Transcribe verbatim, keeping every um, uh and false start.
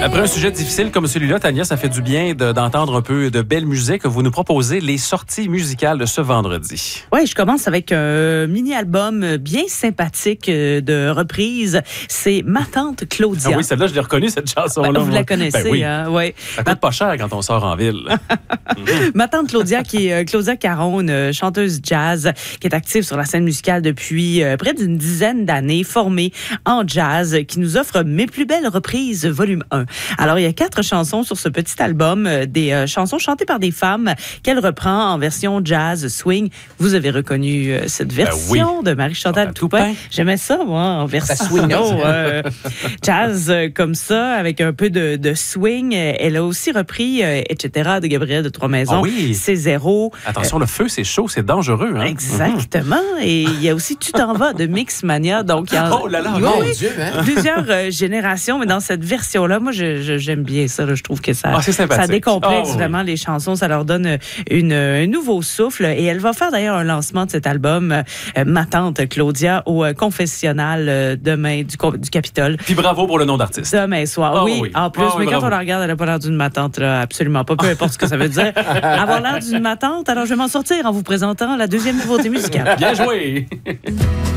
Après un sujet difficile comme celui-là, Tania, ça fait du bien de, d'entendre un peu de belle musique. Vous nous proposez les sorties musicales de ce vendredi. Oui, je commence avec un mini-album bien sympathique de reprise. C'est Ma tante Claudia. Ah oui, celle-là, je l'ai reconnue, cette chanson-là. Ben, vous la connaissez, ben oui. hein? Ouais. Ça coûte pas cher quand on sort en ville. mm-hmm. Ma tante Claudia, qui est Claudia Caron, une chanteuse jazz, qui est active sur la scène musicale depuis euh, près d'une dizaine d'années, formée en jazz, qui nous offre Mes plus belles reprises, volume un. Alors, il y a quatre chansons sur ce petit album, euh, des euh, chansons chantées par des femmes qu'elle reprend en version jazz, swing. Vous avez reconnu euh, cette version ben oui. de Marie-Chantal Toupin. Toupin. J'aimais ça, moi, en version swing, euh, jazz euh, comme ça, avec un peu de, de swing. Elle a aussi repris euh, et cetera de Gabriel de Trois-Maisons. Ah oui. C'est zéro. Attention, euh, le feu, c'est chaud, c'est dangereux. Hein? Exactement. Mm-hmm. Et il y a aussi Tu t'en vas de Mixmania. Donc, il y a oh là là, oui, mon oui, Dieu, hein? plusieurs euh, générations, mais dans cette version-là, moi, je, je, j'aime bien ça. Là. Je trouve que ça, ah, ça décomplexe oh, vraiment oui. les chansons. Ça leur donne une, un nouveau souffle. Et elle va faire d'ailleurs un lancement de cet album, euh, Ma tante Claudia, au euh, confessionnal euh, demain du, du Capitole. Puis bravo pour le nom d'artiste. Demain soir. Oh, oui, oui, en plus. Oh, mais oui, quand bravo. on la regarde, elle n'a pas l'air d'une ma tante, là, absolument pas. Peu importe ce que ça veut dire. Avoir l'air d'une ma tante, alors je vais m'en sortir en vous présentant la deuxième nouveauté musicale. Bien joué!